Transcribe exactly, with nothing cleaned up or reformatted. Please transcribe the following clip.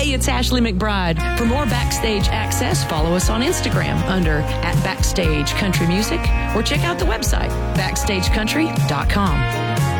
Hey, it's Ashley McBride. For more Backstage access, follow us on Instagram under at Backstage Country Music or check out the website backstage country dot com.